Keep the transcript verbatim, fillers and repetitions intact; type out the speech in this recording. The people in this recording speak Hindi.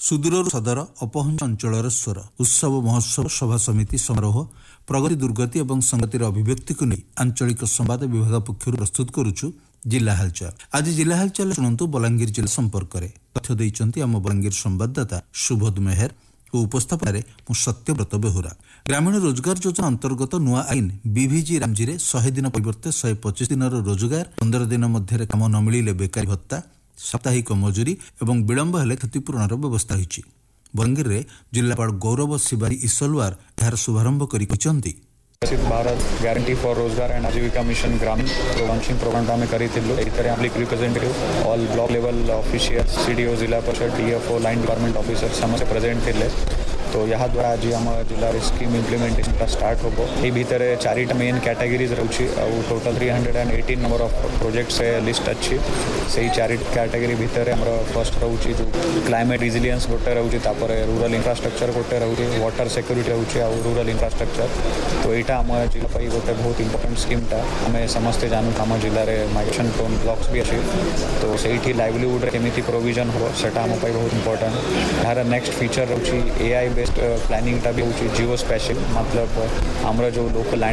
सुदूर सदर अपहंच अंचल स्वर उत्सव महोत्सव सभा समिति समारोह प्रगति दुर्गति और संगतिर अभिव्यक्ति को नहीं आंचलिक संवाद विभाग पक्षर प्रस्तुत करुछु जिला हालचाल। आज जिला हालचाल शुणु बलांगीर जिला संपर्क में तथ्य देइचंती आम बलांगीर संवाददाता सुबोध मेहर और उपस्थापन सत्यव्रत बेहुरा। ग्रामीण रोजगार योजना अंतर्गत नुआ आईन बीवीजी रामजी रे शहे दिन परिवर्ते शहे पचीस दिन रोजगार पंद्रह दिन मध्य काम न मिले बेकारी भत्ता साप्ताहिक मजूरी और विलंब हेले क्षतिपूरण व्यवस्था होइछि। बलांगीर रे जिलापाल गौरव शिवारी ईसलवार यार शुभारंभ करि कहचंती भारत गारंटी फॉर रोजगार एंड आजीविका मिशन ग्रामीण लॉन्चिंग प्रोग्राम आम करूँ। Representative all block level official CDO जिला परिषद डीएफओ लाइन डिपार्टमेंट ऑफिसर समस्त प्रेजेंट थे। तो यहाँ द्वारा आज आम जिले स्कीम इम्प्लीमेंटेशन स्टार्ट होबो। ये भितर चारिटा मेन कैटेगरीज रही total three hundred and eighteen number of projects list अच्छी से चार कैटेगरी भितर आम फर्स्ट रोचे जो क्लाइमेट रिजिलियंस गोटे रोचे रूरल इंफ्रास्ट्रक्चर गोटे रोचे वाटर सिक्योरिटी रोचे और रूरल इंफ्रास्ट्रक्चर। तो यहाँ आम जिला गोटे बहुत इंपोर्टेंट स्कीमटा आम समस्ते जानू आम जिले में माइग्रेशन प्रोन ब्लॉक्स भी अच्छे। तो से लाइवलीहुड केमी प्रोविजन हो सेटा आम बहुत इंपोर्टेंट। यार नेक्स्ट फीचर रोचे एआई बेस्ड प्लानिंग टा भी हो जियो स्पेशल मतलब आमर जो लोकल